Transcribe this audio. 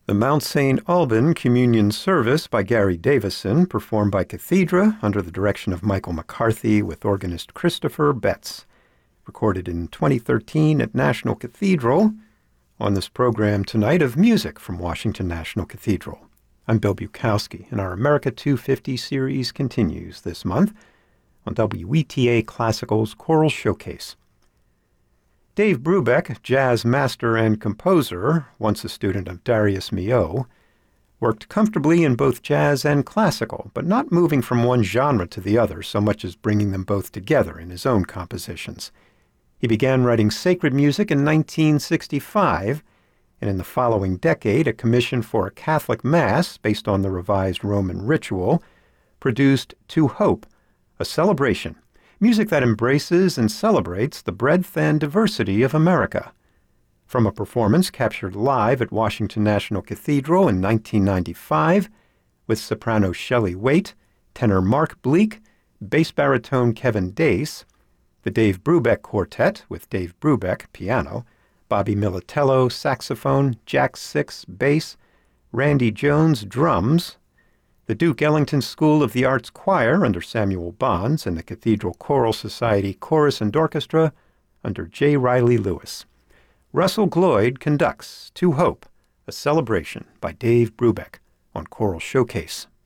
The Mount St. Alban Communion Service by Gary Davison, performed by Cathedra under the direction of Michael McCarthy with organist Christopher Betts. Recorded in 2013 at National Cathedral. On this program tonight of music from Washington National Cathedral. I'm Bill Bukowski, and our America 250 series continues this month on WETA Classical's Choral Showcase. Dave Brubeck, jazz master and composer, once a student of Darius Milhaud, worked comfortably in both jazz and classical, but not moving from one genre to the other so much as bringing them both together in his own compositions. He began writing sacred music in 1965, and in the following decade, a commission for a Catholic Mass, based on the revised Roman ritual, produced To Hope, a celebration, music that embraces and celebrates the breadth and diversity of America. From a performance captured live at Washington National Cathedral in 1995, with soprano Shelley Waite, tenor Mark Bleek, bass baritone Kevin Dace, the Dave Brubeck Quartet with Dave Brubeck, piano, Bobby Militello, saxophone, Jack Six, bass, Randy Jones, drums, the Duke Ellington School of the Arts Choir under Samuel Bonds, and the Cathedral Choral Society Chorus and Orchestra under J. Riley Lewis. Russell Gloyd conducts To Hope, a celebration by Dave Brubeck on Choral Showcase.